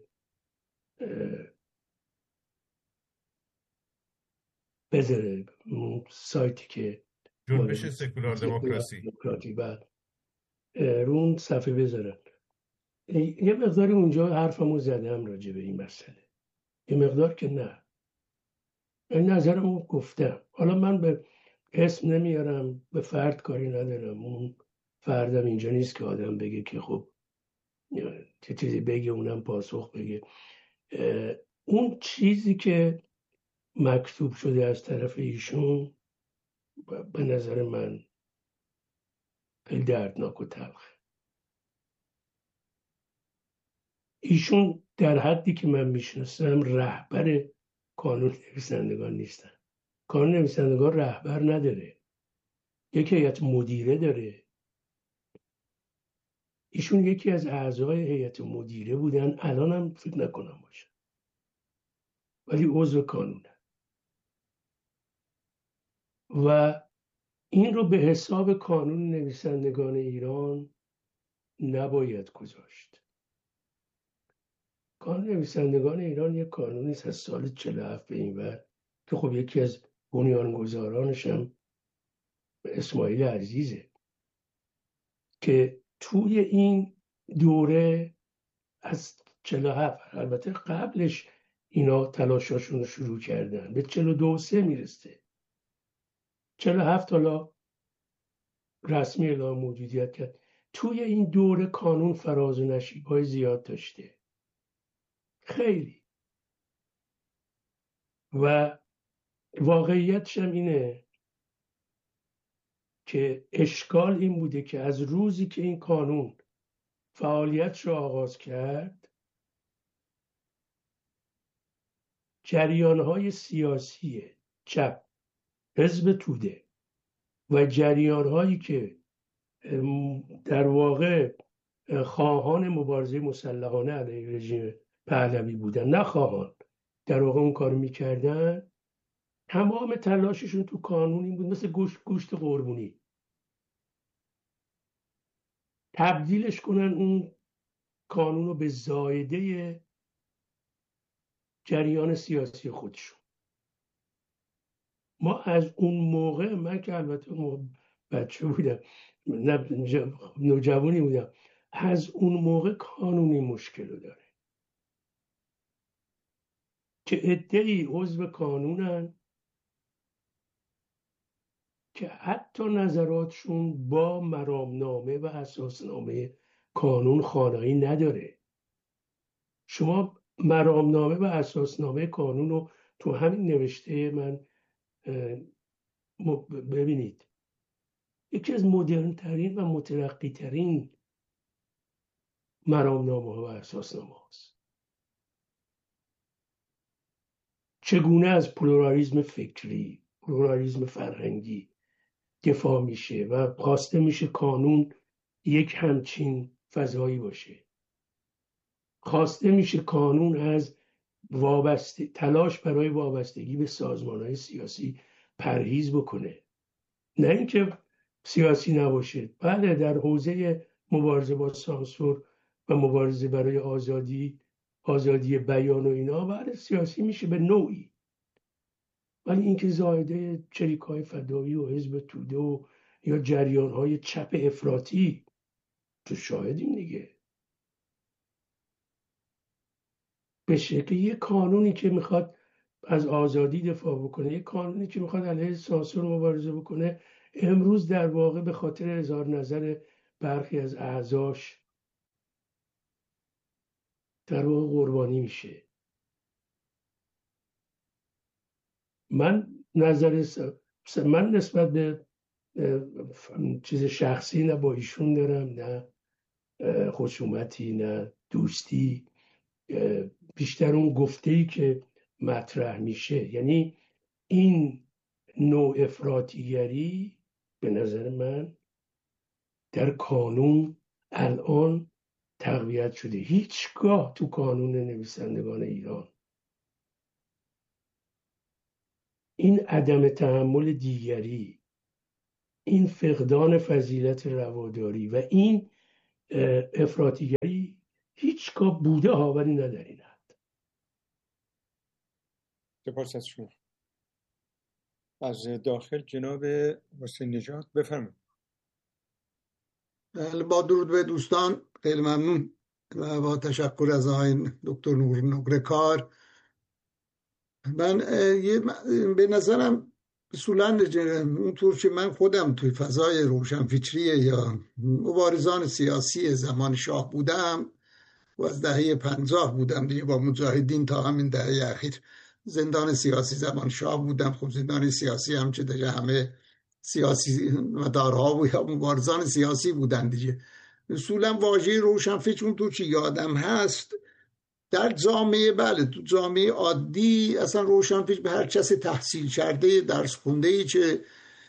بذاره اون سایتی که جنبش سکولار دموکراسی دموکراتی بعد رو اون صفحه بذارن. یه مقداری اونجا حرفمو زدم راجع به این مسئله، یه مقدار که نه، این نظرمو گفتم. حالا من به اسم نمیارم، به فرد کاری ندارم، اون فردم اینجا نیست که آدم بگه که خب چه چیزی بگه اونم پاسخ بگه. اون چیزی که مکتوب شده از طرف ایشون به نظر من خیلی دردناک و تلخه. ایشون در حدی که من میشناسم رهبر کانون نویسندگان نیستن. کانون نویسندگان رهبر نداره، یک هیئت مدیره داره. ایشون یکی از اعضای هیئت مدیره بودن، الان هم فکر نکنم باشه، ولی عضو کانونه و این رو به حساب کانون نویسندگان ایران نباید گذاشت. کانون نویسندگان ایران یک کانونی است از سال چهل و هفت به این ور که خب یکی از بنیانگذارانش هم اسماعیل عزیزه که توی این دوره از چهل و هفت، البته قبلش اینا تلاشاشون رو شروع کردن، به چهل و دو سه میرسه. چهل و هفت حالا رسمی اعلام موجودیت کرد. توی این دوره کانون فراز و نشیب‌های زیاد داشته، خیلی. و واقعیتش هم اینه که اشکال این بوده که از روزی که این کانون فعالیتش رو آغاز کرد، جریان‌های سیاسی چپ، حزب توده و جریان‌هایی که در واقع خواهان مبارزه مسلحانه علیه رژیم پهلوی بودن، نه خواهان، در واقع اون کارو میکردن، تمام تلاششون تو کانون این بود مثل گوشت گوشت قربونی تبدیلش کنن اون کانون رو به زایده جریان سیاسی خودشون. ما از اون موقع، من که البته بچه بودم، نوجوانی بودم، از اون موقع کانونی مشکل داره که عده‌ای عضو کانونن که حتی نظراتشون با مرامنامه و اساسنامه کانون خانایی نداره. شما مرامنامه و اساسنامه کانون رو تو همین نوشته من ببینید، یکی از مدرن ترین و مترقی ترین مرامنامه ها و اساسنامه هاست. چگونه از پلورالیسم فکری، پلورالیسم فرهنگی دفاع میشه و خواسته میشه کانون یک همچین فضایی باشه. خواسته میشه کانون از وابسته تلاش برای وابستگی به سازمان‌های سیاسی پرهیز بکنه، نه اینکه سیاسی نباشه. بله، در حوزه مبارزه با سانسور و مبارزه برای آزادی آزادی بیان و اینا بله سیاسی میشه به نوعی، ولی اینکه زایده چریک‌های فدایی و حزب توده و یا جریان‌های چپ افراطی تو شاهدیم دیگه، به شکل یک قانونی که میخواد از آزادی دفاع بکنه، یک قانونی که میخواد علیه سانسور مبارزه بکنه، امروز در واقع به خاطر اظهار نظر برخی از اعضاش در واقع قربانی میشه. من نظر س... من نسبت به چیز شخصی نه با ایشون دارم، نه خصومتی نه دوستی، بیشتر اون گفته‌ای که مطرح میشه، یعنی این نوع افراطیگری به نظر من در کانون الان تقویت شده. هیچگاه تو کانون نویسندگان ایران این عدم تحمل دیگری، این فقدان فضیلت رواداری و این افراطیگری هیچگاه بوده ها، ولی نه در این حد. سپاس از شما. از داخل جناب حسین نژاد بفرمایید. با درود به دوستان، خیلی ممنون و با تشکر از آقای دکتر نقره‌کار. من به نظرم اصولاً اونطور که من خودم توی فضای روشنفکری یا مبارزان سیاسی زمان شاه بودم و از دهه پنجاه بودم دیگه با مجاهدین تا همین دهه اخیر زندان سیاسی زمان شاه بودم. خب زندان سیاسی هم چه دیگه همه سیاسی مدارها و یا مبارزان سیاسی بودن دیگه. اصولاً واژه روشنفکر اونطور که یادم هست در جامعه، بله تو جامعه عادی اصلا روشنفکر به هر کسی تحصیل کرده درس خونده‌ای که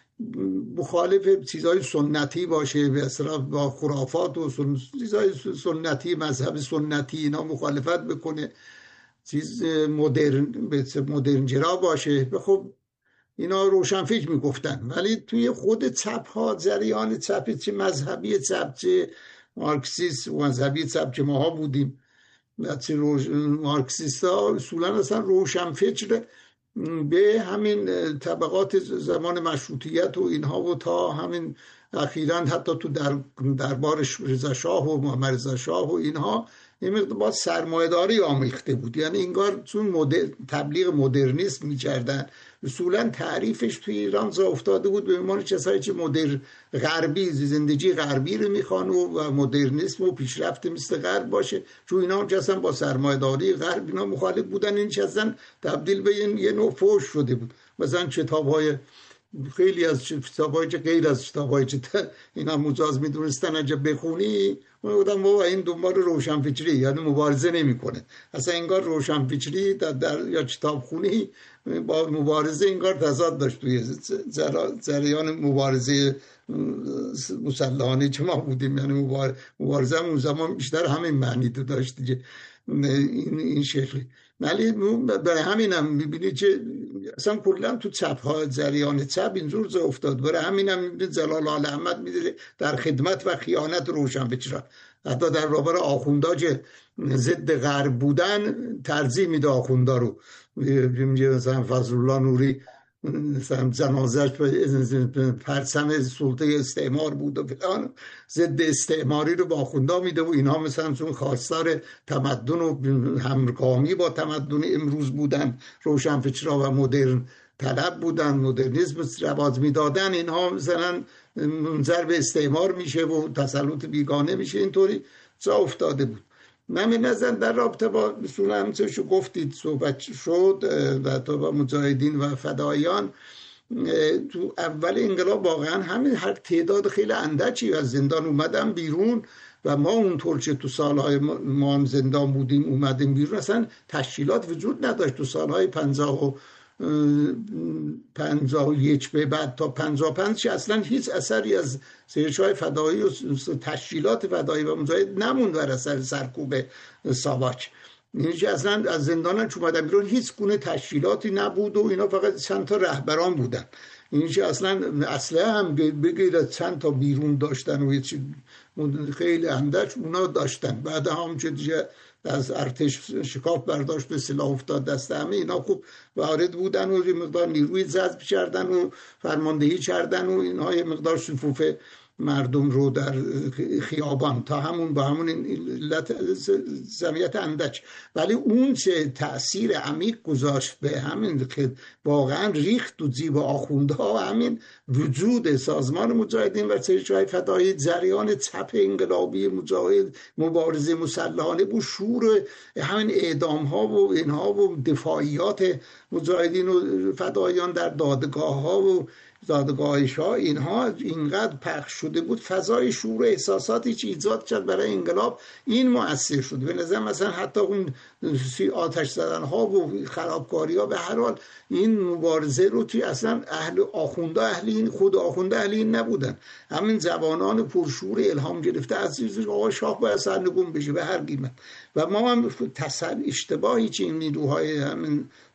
مخالف چیزای سنتی باشه، به اصطلاح با خرافات و چیزای سنتی، مذهب سنتی اینا مخالفت بکنه، چیز مدرن به مدرن جرا باشه، خب اینا روشنفکر میگفتن. ولی توی خود چپ ها، جریان چپ، چه مذهبی چپ چه مارکسیست و مذهبی چپ که ماها بودیم، چه روش... مارکسیست ها اصولا اصلا روشنفکر به همین طبقات زمان مشروطیت و اینها و تا همین اخیراً حتی تو در دربار رضا شاه و محمد رضا شاه و اینها این مقدار سرمایه‌داری آمیخته بود. یعنی انگار چون مدر... تبلیغ مدرنیسم می‌کردن. اصولا تعریفش توی ایران جا افتاده بود به عنوان کسایی که مدر غربی، زندگی غربی رو میخوان و مدرنیسم و پیشرفت مثل غرب باشه، چون اینا که اصلا با سرمایه‌داری غرب اینا مخالف بودن. این که اصلا تبدیل به یه نوع فحش شده بود. مثلا کتاب‌های خیلی از کتاب‌هایی که غیر از کتاب‌هایی که اینا مجاز می‌دونستن اگه بخونی اون بودن بابا این دنبال روشنفکری، یعنی مبارزه نمی‌کنه. اصلا انگار روشنفکری در, در یا کتابخونی با مبارزه انگار تضاد داشت توی جریان مبارزه مسلحانه که ما بودیم. یعنی مبارزه اون زمان بیشتر همین معنی تو داشت دیگه، این این شکلی. ولی برای همینم می‌بینید که اصلا کلا تو چپ ها، جریان چپ اینجور جا افتاد. برای همینم می‌بینید جلال آل احمد می‌دید در خدمت و خیانت روشنفکران، حتی در برابر آخوندا که ضد غرب بودن ترجیح میده آخوندا رو. میگه مثلا فضل الله نوری مثلا جنازه‌اش پرچم سلطه استعمار بود و فلان، ضد استعماری رو با آخوندا میده و اینها مثلا چون خواستار تمدن و همگامی با تمدن امروز بودن، روشنفکرها و مدرن طلب بودن، مدرنیسم رواج میدادن، اینها مثلا منجر به استعمار میشه و تسلط بیگانه میشه. اینطوری جا افتاده بود. من به نظر در رابطه با اصولا همچه شو گفتید صحبت شد و تا با مجاهدین و فدایان تو اول انقلاب واقعا همین هر تعداد خیلی اندکی از زندان اومدن بیرون و ما اونطور که تو سالهای ما هم زندان بودیم اومدیم بیرون اصلا تشکیلات وجود نداشت. تو سالهای پنجاه و پنجاه و یک به بعد تا پنجاه و پنج که اصلا هیچ اثری از سرشای فدایی و تشکیلات فدایی و مجاهد نموند بر اثر سرکوب ساواک. این که اصلا از زندان چون اومدن بیرون هیچ گونه تشکیلاتی نبود و اینا فقط چند تا رهبران بودن. این که اصلا اصلا هم بگیر از چند تا بیرون داشتن و خیلی اندک اونا داشتن. بعد هم که دیگه از ارتش شکاف برداشت و سلاح افتاد دست همه اینا خوب وارد بودن و مقدار نیروی جذب کردن و فرماندهی کردن و اینها یه مقدار صفوف مردم رو در خیابان تا همون با همون علت جمعیت اندک. ولی اون چه تأثیر عمیق گذاشت به همین که واقعا ریخت و جیب آخوندها، همین وجود سازمان مجاهدین و سرشای فدایی، جریان چپ انقلابی مجاهد، مبارزه مسلحانه بود، شور همین اعدام ها و اینها و دفاعیات مجاهدین و فدایان در دادگاه ها و دادگاهش ها، اینها اینقدر پخش شده بود، فضای شور و احساساتی که ایجاد کرد برای انقلاب این مؤثر شد. به نظر مثلا حتی اون آتش زدن ها و خرابکاری ها به هر حال این مبارزه رو که اصلا اهل آخونده اهل این خود آخونده اهل این نبودن، همین جوانان پرشور الهام گرفته از آقا شاه باید سرنگون بشه به هر قیمت. و ما هم تصل اشتباهی که این نیروهای همین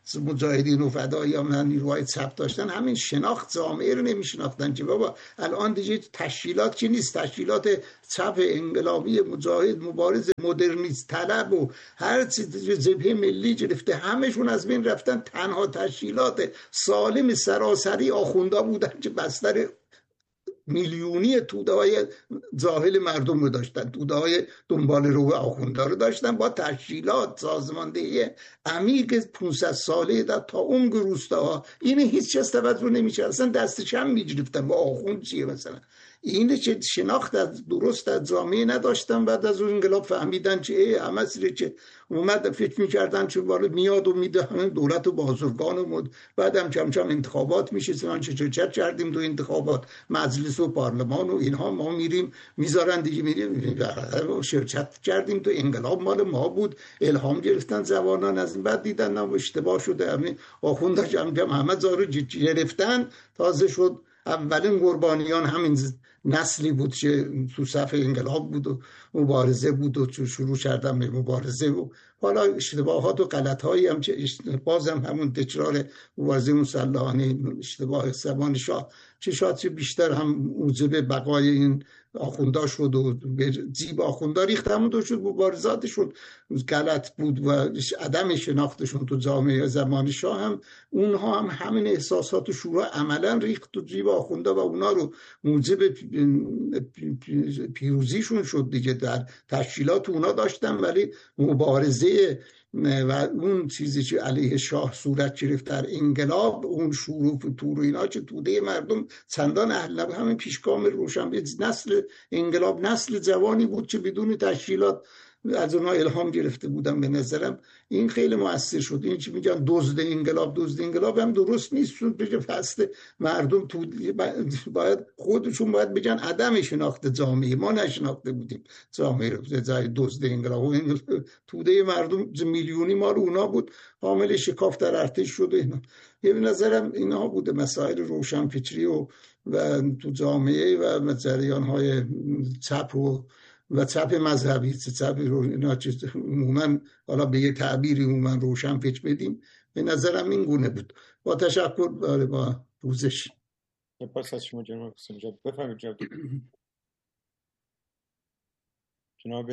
مجاهدین و فداییان و نیروهای چپ داشتن، همین شناخت جامعه رو نمیشناختن که بابا الان دیگه تشکیلات چی نیست، تشکیلات چپ انقلابی مجاهد مبارز مدرنیست طلب و هر چیز جبهه ملی گرفته همشون از بین رفتن. تنها تشکیلات سالم سراسری آخوندا بودن که بستر میلیونی توده های جاهل مردم رو داشتن، توده های دنبال رو آخونده رو داشتن، با تشکیلات سازماندهی عمیق پانصد ساله در تا اون روستاها. این هیچ چیز توجه نمیشه، اصلا دستش هم میگرفتن با آخوند چیه مثلا. این چه شناخت از درست از جامعه نداشتن. بعد از اون انقلاب فهمیدن چه همه سیره چه اومد فکر میکردن چه بالا میاد و میده همین دولت و بازرگان و مد... بعد هم چم چم انتخابات میشه سنان چه چه چه کردیم تو انتخابات مجلس و پارلمان و اینها ما میریم میذارن دیگه میریم شرکت کردیم تو انقلاب مال ما بود. الهام گرفتن جوانان از این، بعد دیدن نه اشتباه شده. همین آخوندا جم جم همه زارو گرفتن. تازه شد اولین قربانیان همین نسلی بود که تو صف انقلاب بود و مبارزه بود و شروع کردن به مبارزه و حالا اشتباهات و غلط‌هایی هم که بازم همون تکرار مبارزه مسلحانه اشتباه زمان شاه چه شاید چه بیشتر هم موجب بقای این آخوندا شد و جیب آخوندا ریخت. همون دو شد مبارزاتشون غلط بود و عدم شناختشون تو جامعه زمان شاه هم اونها هم همین احساسات و شورا عملا ریخت تو جیب آخوندا و اونا رو موجب پیروزیشون شد دیگه. در تشکیلات اونا داشتن ولی مبارزه و اون چیزی که علیه شاه صورت گرفت در انقلاب، اون شور و فتور و اینا که توده مردم چندان اهل نبود. همین پیشگام روشن نسل انقلاب نسل جوانی بود که بدون تشکیلات از اونها الهام گرفته بودن. به نظرم این خیلی مؤثر شد. این که میگن دزد انقلاب دزد انقلاب هم درست نیست، چون بگه فصل مردم تو باید خودشون باید بگن عدم شناخت جامعه، ما نشناخته بودیم جامعه رو جای دزد انقلاب. و توده مردم میلیونی مال اونا بود، حامل شکاف در ارتش شد. اینا به نظرم اینها بوده مسائل روشنفکری و و تو جامعه و جریان‌های چپ و و چپ مذهبی چپ رو اینا چیز عموما حالا به یه تعبیری عموما روشن فکر بدیم. به نظرم این گونه بود. با تشکر برای با پوزش. سپاس از شما جناب حسین جان. بفرمایید جناب جناب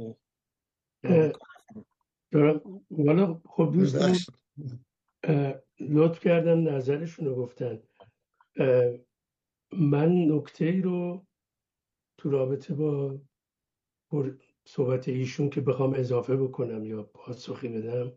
والا خب دوستان لطف کردن نظرشون رو گفتن. من نکته ای رو تو رابطه با صحبت ایشون که بخوام اضافه بکنم یا پاسخی بدم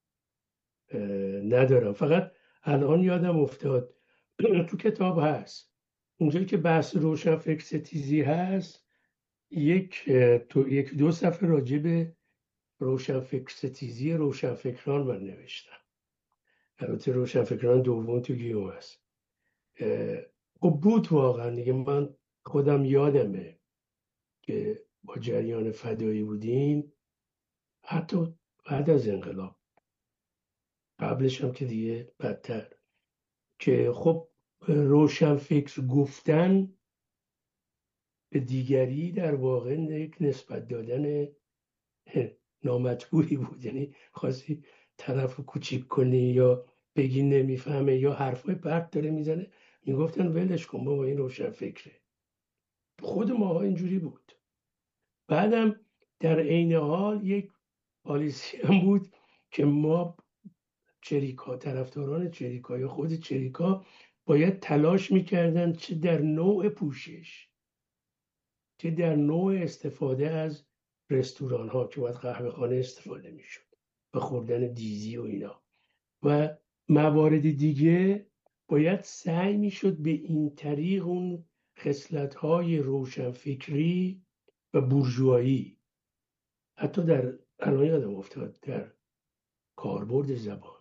ندارم. فقط الان یادم افتاد تو کتاب هست اونجایی که بحث روشنفکر ستیزی هست، یک تو یک دو صفحه راجع به روشنفکر ستیزی روشنفکران من نوشتم. البته روشنفکران دوم تو گیوم هست. خب بود واقعا دیگه. من خودم یادمه که با جریان فدایی بودیم، حتی بعد از انقلاب، قبلش هم که دیگه بدتر، که خب روشنفکر گفتن به دیگری در واقع یک نسبت دادن نامطبوعی بود. یعنی خواستی طرف رو کوچیک کنی یا بگی نمیفهمه یا حرفای پرت داره میزنه، میگفتن ولش کن بابا این روشنفکره. خود ماها اینجوری بود. بعدم در عین حال یک پالیسی هم بود که ما چریکا، طرفداران چریکا یا خود چریکا باید تلاش میکردن چه در نوع پوشش چه در نوع استفاده از رستوران ها که باید قهوه خانه استفاده میشد و خوردن دیزی و اینا و موارد دیگه، باید سعی میشد به این طریق اون خصلت های روشنفکری و بورژوایی، حتی در الان یادم افتاد در کاربرد زبان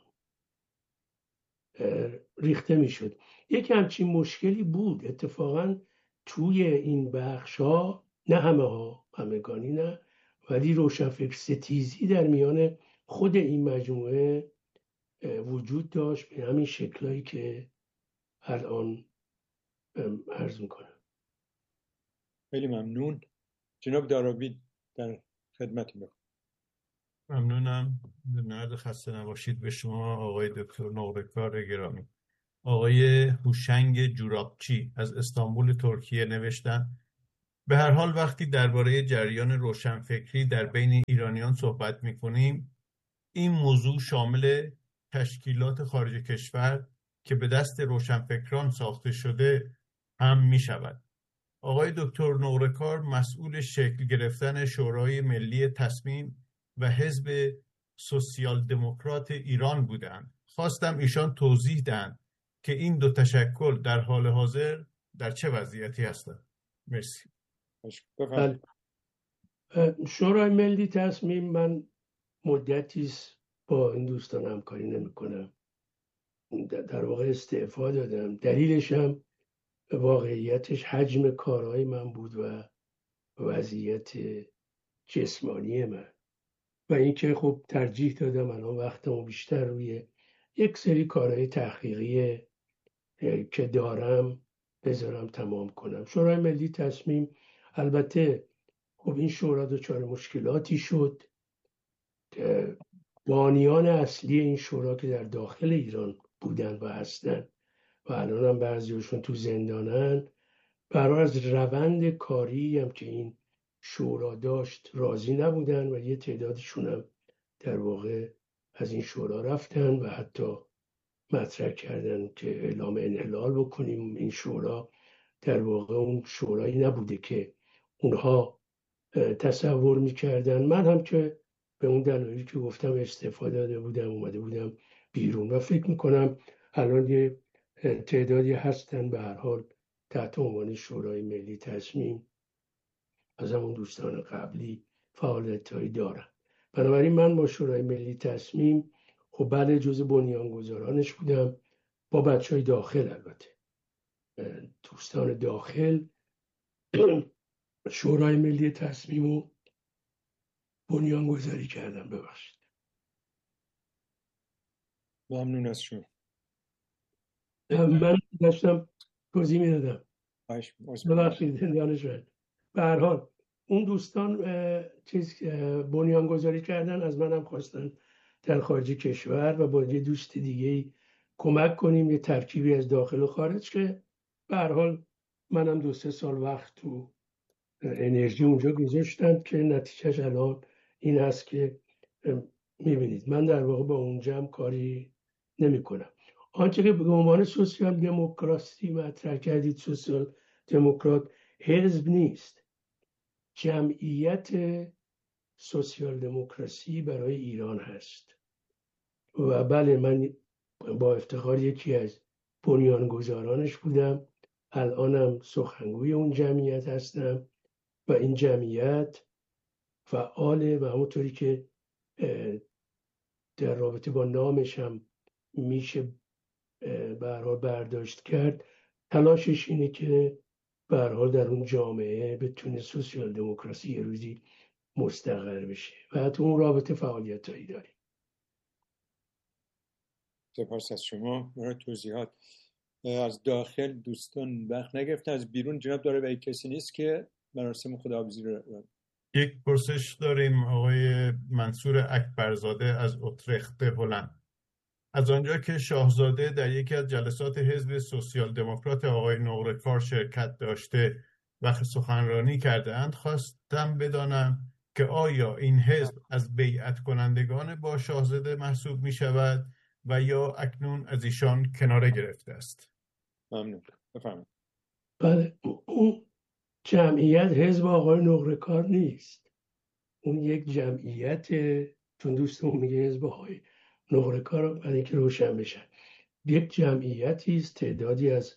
ریخته میشد. یک همچین مشکلی بود اتفاقا توی این بخش ها، نه همه ها، همگانی نه، ولی روشنفکر ستیزی در میان خود این مجموعه وجود داشت به همین شکلایی که الان عرض میکنم. خیلی ممنون. جناب دارابی در خدمت ما. ممنونم. نرد خسته نباشید به شما آقای دکتر نقره‌کار گرامی. آقای هوشنگ جورابچی از استانبول ترکیه نوشتن: به هر حال وقتی درباره جریان روشنفکری در بین ایرانیان صحبت می‌کنیم، این موضوع شامل تشکیلات خارج کشور که به دست روشنفکران ساخته شده هم می‌شود. آقای دکتر نقره‌کار مسئول شکل گرفتن شورای ملی تصمیم و حزب سوسیال دموکرات ایران بودند. خواستم ایشان توضیح دهند که این دو تشکل در حال حاضر در چه وضعیتی هستند. مرسی. بله. شورای ملی تصمیم، من مدتی با این دوستان همکاری نمی کنم، در واقع استعفا دادم. دلیلش هم واقعیتش حجم کارهای من بود و وضعیت جسمانی من و اینکه خب ترجیح دادم الان وقتمو بیشتر روی یک سری کارهای تحقیقی که دارم بذارم تمام کنم. شورای ملی تصمیم، البته خب این شورا دچار مشکلاتی شد. بانیان اصلی این شورا که در داخل ایران بودن و هستن و الان هم بعضیشون تو زندانن، برای از روند کاری هم که این شورا داشت راضی نبودن و یه تعدادشون هم در واقع از این شورا رفتن و حتی مطرح کردن که اعلام انحلال بکنیم. این شورا در واقع اون شورایی نبوده که اونها تصور میکردن. من هم که به اون دلایلی که گفتم استفاده داده بودم، اومده بودم بیرون و فکر میکنم الان یه تعدادی هستن به هر حال تحت عنوان شورای ملی تصمیم از همون دوستان قبلی فعالیت‌هایی دارن. بنابراین من با شورای ملی تصمیم خب بله جزء بنیانگذارانش بودم، با بچهای داخل، البته دوستان داخل شورای ملی تصمیم رو بنیانگذاری کردم. ببخشید. ممنون از شما. من داشتم توضیح میدادم. ببخشید دانشمند. به هر حال اون دوستان چیز بنیانگذاری کردن، از منم خواستن در خارج کشور و با یه دوست دیگه کمک کنیم یه ترکیبی از داخل و خارج که به هر حال منم دو سه سال وقت و انرژی اونجا گذاشتن که نتیجهش الان این هست که میبینید من در واقع با اونجا هم کاری نمی کنم. آنچه که به عنوان سوسیال دموکراسی مطرح کردید، سوسیال دموکرات حزب نیست، جمعیت سوسیال دموکراسی برای ایران هست و بله من با افتخار یکی از بنیانگذارانش بودم، الانم سخنگوی اون جمعیت هستم و این جمعیت فعاله و همونطوری که در رابطه با نامش هم میشه به هر حال برداشت کرد، تلاشش اینه که به هر حال در اون جامعه بتونه سوسیال دموکراسی یه روزی مستقر بشه و تو اون رابطه فعالیتایی داریم. سپاس از شما برای توضیحات. از داخل دوستان وقت نگرفتن، از بیرون جناب داره و کسی نیست که مراسم خداحافظی رو. یک پرسش داریم آقای منصور اکبرزاده از اترخت هلند. از آنجا که شاهزاده در یکی از جلسات حزب سوسیال دموکرات آقای نقره‌کار شرکت داشته و سخنرانی کرده‌اند، خواستم بدانم که آیا این حزب از بیعت کنندگان با شاهزاده محسوب می شود و یا اکنون از ایشان کناره گرفته است؟ ممنون. بفرمایید. بله، اون جمعیت حزب آقای نقره‌کار نیست، اون یک جمعیت، چون دوستمون میگه حزب آقای نقره‌کار، برای اینکه روشن بشن، یک جمعیتی است، تعدادی از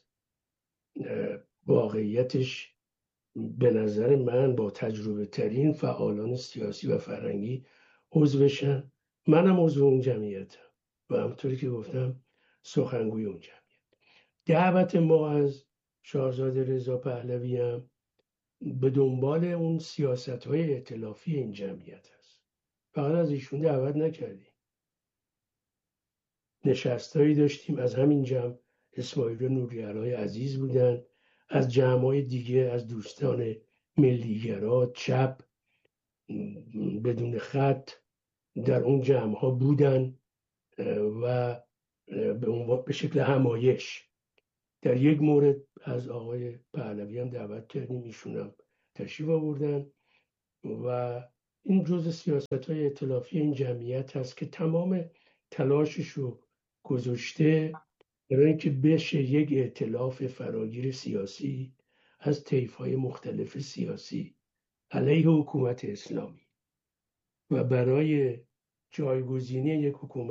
واقعیتش به نظر من با تجربه ترین فعالان سیاسی و فرهنگی عضوشن. منم عضو اون جمعیتم و همونطوری که گفتم سخنگوی اون جمعیت. دعوت ما از شاهزاده رضا پهلوی هم به دنبال اون سیاست‌های ائتلافی این جمعیت هست. فقط از ایشون دعوت نکردیم، نشستایی داشتیم، از همین جمع اسماعیل نوری‌علای عزیز بودن، از جمع‌های دیگه، از دوستان ملیگرا، چپ، بدون خط، در اون جمع ها بودن و به شکل همایش. در یک مورد از آقای پهلوی هم دعوت کردیم، ایشون هم تشریف آوردن و این جزء سیاست‌های ائتلافی این جمعیت هست که تمام تلاشش رو گذاشته برای اینکه بشه یک ائتلاف فراگیر سیاسی از طیف‌های مختلف سیاسی علیه حکومت اسلامی و برای جایگزینی یک حکومت